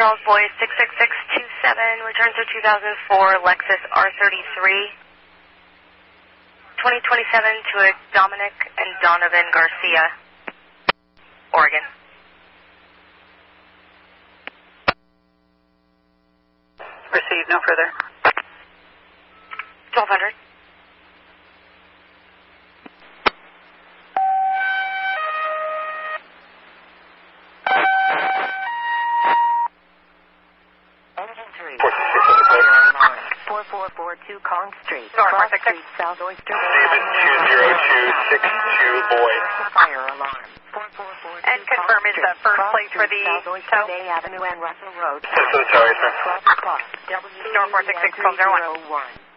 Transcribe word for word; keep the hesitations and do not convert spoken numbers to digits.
Charles Boy six six six two seven, returns to two thousand four Lexus R thirty-three, twenty twenty-seven to a Dominic and Donovan Garcia, Oregon. Received, no further. twelve hundred. four four four two Kong Street. North four six six. Street, South Oyster Bay. David two zero two six two Boy. Fire alarm. four four four two And confirm is the first plate for the South Oyster tow? Bay Avenue and Russell Road. So, so sorry, sir. twelve o'clock. North four six six, twelve oh one. W